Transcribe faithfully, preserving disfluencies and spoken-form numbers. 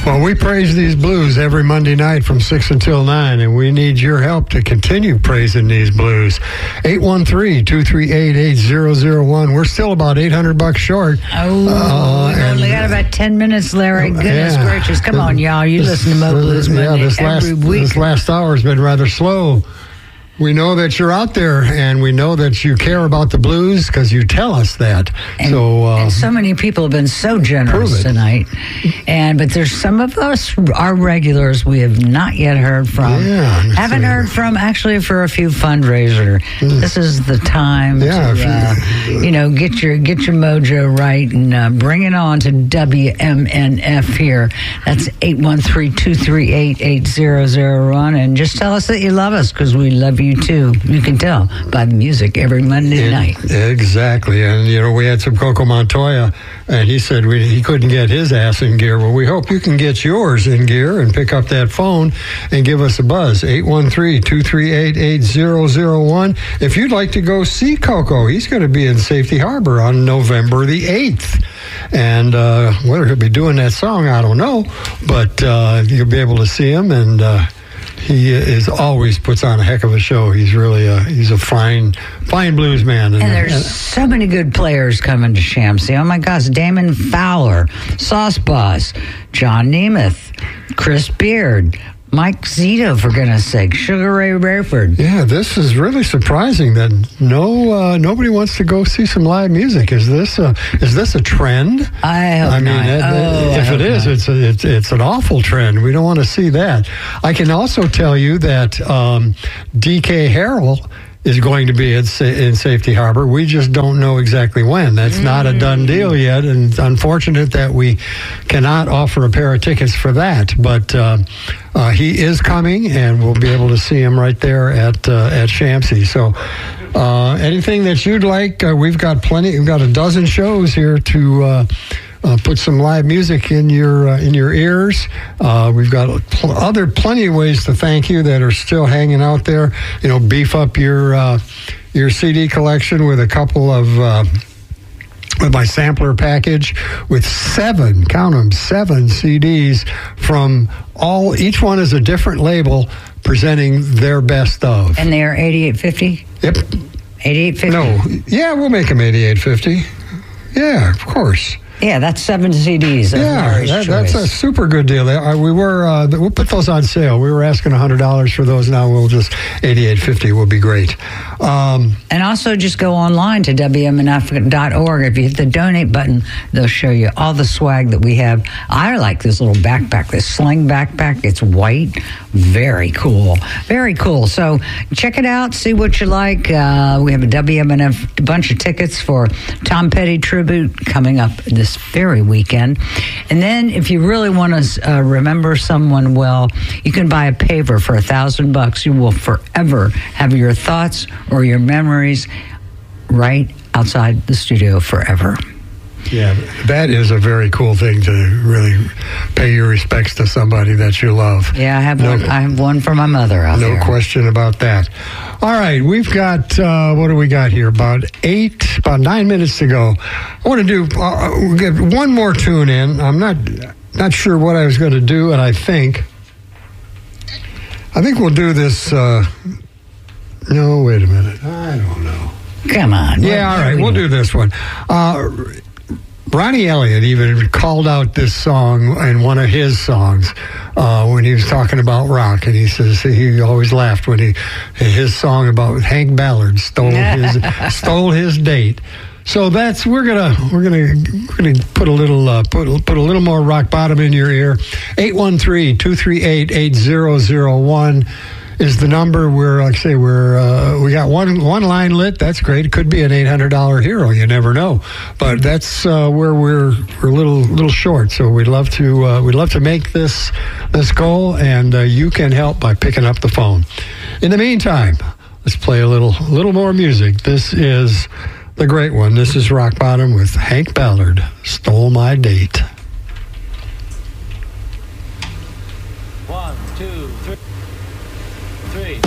Well, we praise these blues every Monday night from six until nine, and we need your help to continue praising these blues. eight one three, two three eight, eight zero zero one. We're still about eight hundred bucks short. Oh, uh, we've only got about ten minutes, Larry. Goodness yeah. gracious. Come on, y'all. You this, listen to Mo Blues Monday yeah, this every last, week. This last hour has been rather slow. We know that you're out there, and we know that you care about the blues because you tell us that. And, so, uh, and so many people have been so generous tonight. And but there's some of us, our regulars, we have not yet heard from. Yeah, haven't heard from actually for a few fundraiser. Mm. This is the time yeah, to uh, you know get your get your mojo right and uh, bring it on to W M N F here. That's eight one three, two three eight, eight zero zero one, and just tell us that you love us because we love you. You too. You can tell by the music every Monday and, night. Exactly. And, you know, we had some Coco Montoya, and he said we, he couldn't get his ass in gear. Well, we hope you can get yours in gear and pick up that phone and give us a buzz. eight one three, two three eight, eight zero zero one. If you'd like to go see Coco, he's going to be in Safety Harbor on November the eighth. And uh, whether he'll be doing that song, I don't know. But uh, you'll be able to see him, and uh, he is always puts on a heck of a show. He's really a he's a fine fine blues man. And, and there's and, so many good players coming to Shamsi. Oh my gosh, Damon Fowler, Sauce Boss, John Nemeth, Chris Beard, Mike Zito, for goodness sake, Sugar Ray Rayford. Yeah, this is really surprising that no uh, nobody wants to go see some live music. Is this a, is this a trend? I hope I mean, not. It, oh, if it is, not. it's, a, it's it's an awful trend. We don't want to see that. I can also tell you that um, D K Harrell is going to be in, in Safety Harbor. We just don't know exactly when. That's mm. not a done deal yet, and it's unfortunate that we cannot offer a pair of tickets for that. But uh, uh, he is coming, and we'll be able to see him right there at uh, at Shamsi. So uh, anything that you'd like, uh, we've got plenty. We've got a dozen shows here to uh, Uh, put some live music in your uh, in your ears. Uh, we've got pl- other plenty of ways to thank you that are still hanging out there. You know, beef up your uh, your C D collection with a couple of uh, with my sampler package with seven, count them, seven C Ds from all. Each one is a different label presenting their best of. And they are eighty-eight fifty. Yep. eighty-eight fifty. No, yeah, we'll make them eighty-eight fifty. Yeah, of course. Yeah, that's seven C Ds. That's yeah, that, that's a super good deal. We were uh, we'll put those on sale. We were asking a hundred dollars for those. Now we'll just eighty-eight fifty will be great. Um, and also just go online to W M N F dot org. If you hit the donate button, they'll show you all the swag that we have. I like this little backpack, this sling backpack. It's white, very cool, very cool. So check it out, see what you like. Uh, we have a W M N F bunch of tickets for Tom Petty tribute coming up this very weekend. And then if you really want to uh, remember someone well, you can buy a paver for a thousand bucks. You will forever have your thoughts or your memories right outside the studio forever. Yeah, that is a very cool thing to really pay your respects to somebody that you love. Yeah, I have no, one. I have one for my mother out no there. No question about that. All right, we've got uh, what do we got here? About eight, about nine minutes to go. I want to do uh, we'll get one more tune in. I'm not not sure what I was going to do, and I think I think we'll do this. Uh, no, wait a minute. I don't know. Come on. Yeah, all right, we we'll do this one. Uh, Ronnie Elliott even called out this song in one of his songs uh, when he was talking about rock, and he says he always laughed when he his song about Hank Ballard stole his stole his date. So that's we're gonna we're gonna we're gonna put a little uh, put put a little more rock bottom in your ear. eight one three, two three eight, eight zero zero one is the number. We're like I say we're uh, we got one one line lit. That's great. It could be an eight hundred dollar hero. You never know. But that's uh, where we're we're a little little short. So we'd love to uh, we'd love to make this this goal, and uh, you can help by picking up the phone. In the meantime, let's play a little little more music. This is the great one. This is Rock Bottom with Hank Ballard. Stole My Date.